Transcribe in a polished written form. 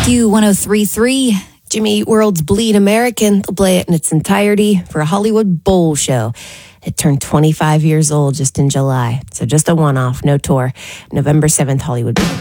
Q103.3. Jimmy Eat World's Bleed American. They'll play it in its entirety for a Hollywood Bowl show. It turned 25 years old just in July. So just a one-off, no tour. November 7th, Hollywood Bowl.